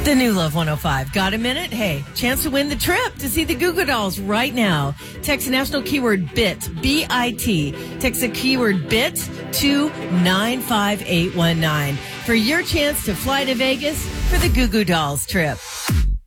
The new Love 105. Got a minute? Hey, chance to win the trip to see the Goo Goo Dolls right now. Text the national keyword BIT, B-I-T. Text the keyword BIT to 95819 for your chance to fly to Vegas for the Goo Goo Dolls trip.